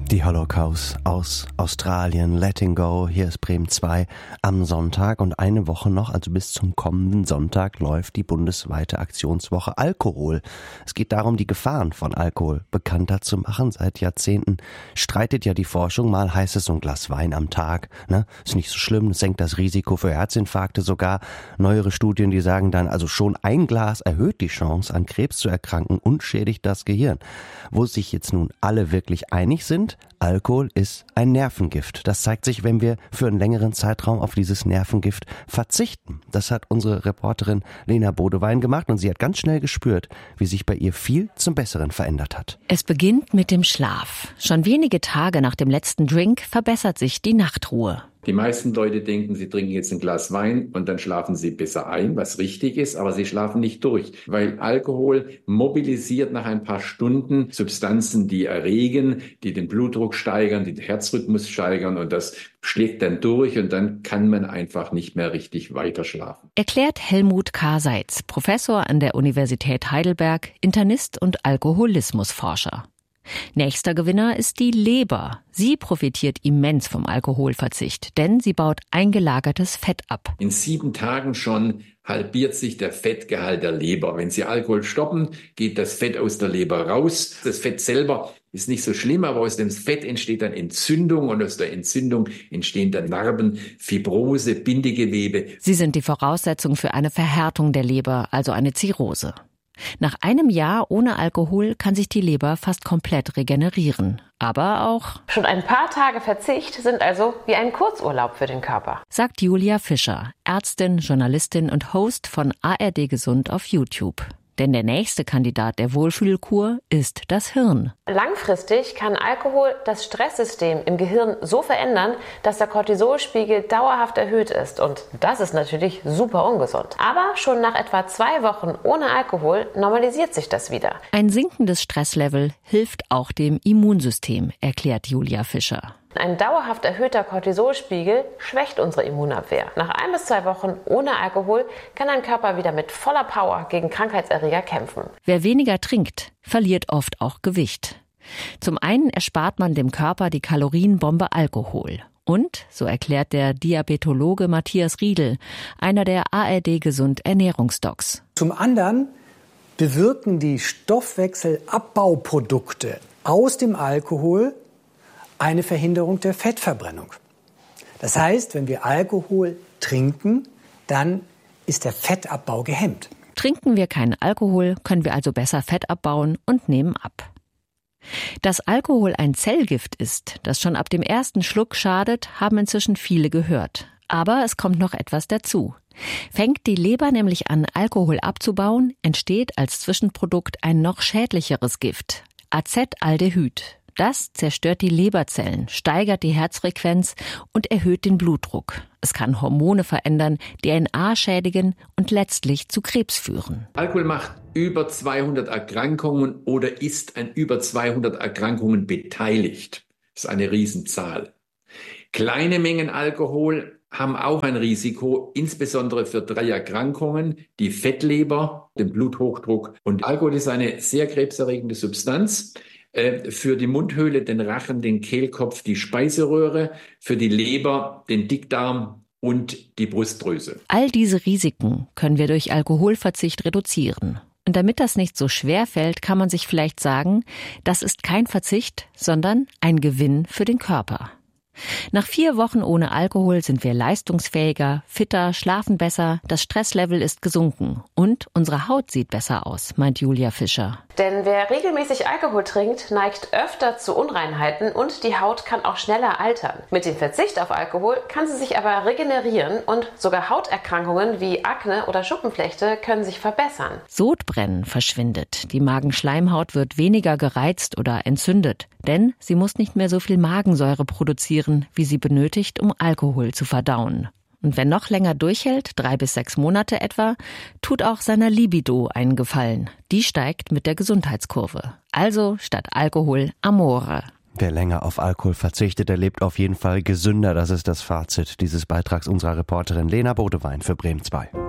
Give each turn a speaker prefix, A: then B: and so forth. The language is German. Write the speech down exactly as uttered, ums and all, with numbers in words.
A: Die Holocaust aus Australien, Letting Go, hier ist Bremen zwei am Sonntag und eine Woche noch, also bis zum kommenden Sonntag läuft die bundesweite Aktionswoche Alkohol. Es geht darum, die Gefahren von Alkohol bekannter zu machen. Seit Jahrzehnten streitet ja die Forschung, mal heißt es so ein Glas Wein am Tag, ne, ist nicht so schlimm, senkt das Risiko für Herzinfarkte sogar. Neuere Studien, die sagen dann, also schon ein Glas erhöht die Chance, an Krebs zu erkranken und schädigt das Gehirn. Wo sich jetzt nun alle wirklich einig sind, Alkohol ist ein Nervengift. Das zeigt sich, wenn wir für einen längeren Zeitraum auf dieses Nervengift verzichten. Das hat unsere Reporterin Lena Bodewein gemacht und sie hat ganz schnell gespürt, wie sich bei ihr viel zum Besseren verändert hat.
B: Es beginnt mit dem Schlaf. Schon wenige Tage nach dem letzten Drink verbessert sich die Nachtruhe.
C: Die meisten Leute denken, sie trinken jetzt ein Glas Wein und dann schlafen sie besser ein, was richtig ist, aber sie schlafen nicht durch, weil Alkohol mobilisiert nach ein paar Stunden Substanzen, die erregen, die den Blutdruck steigern, die den Herzrhythmus steigern und das schlägt dann durch und dann kann man einfach nicht mehr richtig weiter schlafen.
B: Erklärt Helmut K. Seitz, Professor an der Universität Heidelberg, Internist und Alkoholismusforscher. Nächster Gewinner ist die Leber. Sie profitiert immens vom Alkoholverzicht, denn sie baut eingelagertes Fett ab.
C: In sieben Tagen schon halbiert sich der Fettgehalt der Leber. Wenn Sie Alkohol stoppen, geht das Fett aus der Leber raus. Das Fett selber ist nicht so schlimm, aber aus dem Fett entsteht dann Entzündung und aus der Entzündung entstehen dann Narben, Fibrose, Bindegewebe.
B: Sie sind die Voraussetzung für eine Verhärtung der Leber, also eine Zirrhose. Nach einem Jahr ohne Alkohol kann sich die Leber fast komplett regenerieren. Aber auch
D: schon ein paar Tage Verzicht sind also wie ein Kurzurlaub für den Körper,
B: sagt Julia Fischer, Ärztin, Journalistin und Host von A R D Gesund auf YouTube. Denn der nächste Kandidat der Wohlfühlkur ist das Hirn.
D: Langfristig kann Alkohol das Stresssystem im Gehirn so verändern, dass der Cortisolspiegel dauerhaft erhöht ist. Und das ist natürlich super ungesund. Aber schon nach etwa zwei Wochen ohne Alkohol normalisiert sich das wieder.
B: Ein sinkendes Stresslevel hilft auch dem Immunsystem, erklärt Julia Fischer.
D: Ein dauerhaft erhöhter Cortisolspiegel schwächt unsere Immunabwehr. Nach ein bis zwei Wochen ohne Alkohol kann ein Körper wieder mit voller Power gegen Krankheitserreger kämpfen.
B: Wer weniger trinkt, verliert oft auch Gewicht. Zum einen erspart man dem Körper die Kalorienbombe Alkohol. Und, so erklärt der Diabetologe Matthias Riedel, einer der A R D Gesund Ernährungsdocs.
E: Zum anderen bewirken die Stoffwechselabbauprodukte aus dem Alkohol eine Verhinderung der Fettverbrennung. Das heißt, wenn wir Alkohol trinken, dann ist der Fettabbau gehemmt.
B: Trinken wir keinen Alkohol, können wir also besser Fett abbauen und nehmen ab. Dass Alkohol ein Zellgift ist, das schon ab dem ersten Schluck schadet, haben inzwischen viele gehört. Aber es kommt noch etwas dazu. Fängt die Leber nämlich an, Alkohol abzubauen, entsteht als Zwischenprodukt ein noch schädlicheres Gift, Acetaldehyd. Das zerstört die Leberzellen, steigert die Herzfrequenz und erhöht den Blutdruck. Es kann Hormone verändern, D N A schädigen und letztlich zu Krebs führen.
C: Alkohol macht über zweihundert Erkrankungen oder ist an über zweihundert Erkrankungen beteiligt. Das ist eine Riesenzahl. Kleine Mengen Alkohol haben auch ein Risiko, insbesondere für drei Erkrankungen, die Fettleber, den Bluthochdruck. Und Alkohol ist eine sehr krebserregende Substanz. Für die Mundhöhle, den Rachen, den Kehlkopf, die Speiseröhre, für die Leber, den Dickdarm und die Brustdrüse.
B: All diese Risiken können wir durch Alkoholverzicht reduzieren. Und damit das nicht so schwer fällt, kann man sich vielleicht sagen, das ist kein Verzicht, sondern ein Gewinn für den Körper. Nach vier Wochen ohne Alkohol sind wir leistungsfähiger, fitter, schlafen besser, das Stresslevel ist gesunken und unsere Haut sieht besser aus, meint Julia Fischer.
D: Denn wer regelmäßig Alkohol trinkt, neigt öfter zu Unreinheiten und die Haut kann auch schneller altern. Mit dem Verzicht auf Alkohol kann sie sich aber regenerieren und sogar Hauterkrankungen wie Akne oder Schuppenflechte können sich verbessern.
B: Sodbrennen verschwindet, die Magenschleimhaut wird weniger gereizt oder entzündet, denn sie muss nicht mehr so viel Magensäure produzieren, wie sie benötigt, um Alkohol zu verdauen. Und wenn noch länger durchhält, drei bis sechs Monate etwa, tut auch seiner Libido einen Gefallen. Die steigt mit der Gesundheitskurve. Also statt Alkohol Amore.
A: Wer länger auf Alkohol verzichtet, der lebt auf jeden Fall gesünder. Das ist das Fazit dieses Beitrags unserer Reporterin Lena Bodewein für Bremen zwei.